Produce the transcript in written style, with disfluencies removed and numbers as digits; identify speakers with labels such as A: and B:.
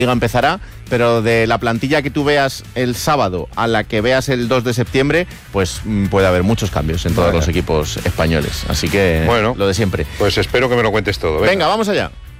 A: Liga empezará, pero de la plantilla que tú veas el sábado a la que veas el 2 de septiembre, pues puede haber muchos cambios en todos los equipos españoles. Así que,
B: bueno,
A: lo de siempre.
B: Pues espero que me lo cuentes todo.
A: Venga, vamos allá.